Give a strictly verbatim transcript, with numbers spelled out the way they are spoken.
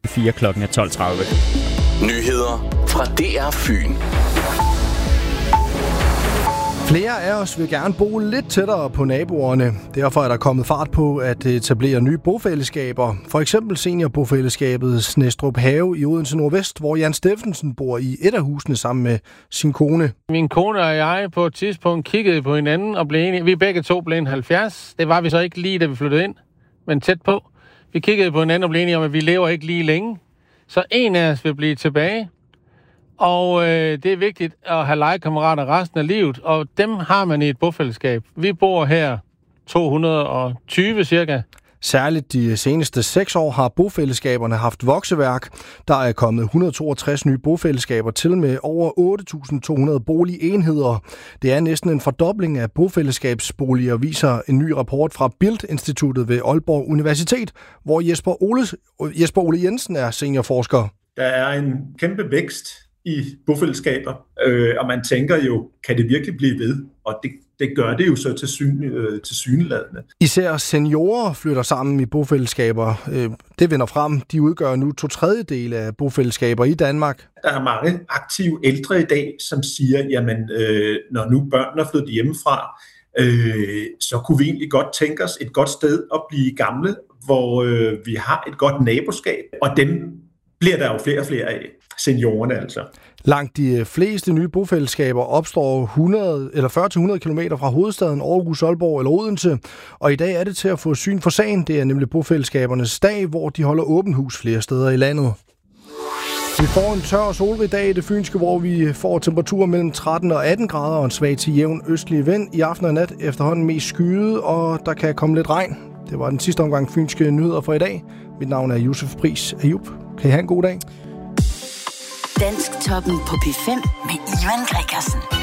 fire klokken er tolv tredive. Nyheder fra D R Fyn. Flere af os vil gerne bo lidt tættere på naboerne. Derfor er der kommet fart på at etablere nye bofællesskaber. For eksempel seniorbofællesskabet Snestrup Have i Odense Nordvest, hvor Jan Steffensen bor i et af husene sammen med sin kone. Min kone og jeg på et tidspunkt kiggede på hinanden og blev enige. Vi begge to blev halvfjerds. Det var vi så ikke lige, da vi flyttede ind, men tæt på. Vi kiggede på hinanden og blev enige om, at vi lever ikke lige længe. Så en af os vil blive tilbage. Og øh, det er vigtigt at have legekammerater resten af livet, og dem har man i et bofællesskab. Vi bor her to hundrede og tyve cirka. Særligt de seneste seks år har bofællesskaberne haft vokseværk. Der er kommet et hundrede og toogtres nye bofællesskaber til med over otte tusind to hundrede boligenheder. Det er næsten en fordobling af bofællesskabsboliger, viser en ny rapport fra Bildt-instituttet ved Aalborg Universitet, hvor Jesper Ole, Jesper Ole Jensen er seniorforsker. Der er en kæmpe vækst i bofællesskaber, øh, og man tænker jo, kan det virkelig blive ved? Og det, det gør det jo så til, syn, øh, til syneladende. Især seniorer flytter sammen i bofællesskaber. Øh, det vinder frem. De udgør nu to tredjedele af bofællesskaber i Danmark. Der er mange aktive ældre i dag, som siger, jamen øh, når nu børnene er flyttet hjemmefra, øh, så kunne vi egentlig godt tænke os et godt sted at blive gamle, hvor øh, vi har et godt naboskab, og dem bliver der jo flere og flere af. Seniorerne altså. Langt de fleste nye bofællesskaber opstår hundrede eller fyrre til hundrede kilometer fra hovedstaden Aarhus, Aalborg eller Odense. Og i dag er det til at få syn for sagen. Det er nemlig bofællesskabernes dag, hvor de holder åbent hus flere steder i landet. Vi får en tør og solrig dag i det fynske, hvor vi får temperaturer mellem tretten og atten grader og en svag til jævn østlig vind. I aften og nat efterhånden mest skyet, og der kan komme lidt regn. Det var den sidste omgang fynske nyheder for i dag. Mit navn er Josef Pris Ayub. Kan I have en god dag? Dansk Toppen på P fem med Ivan Gregersen.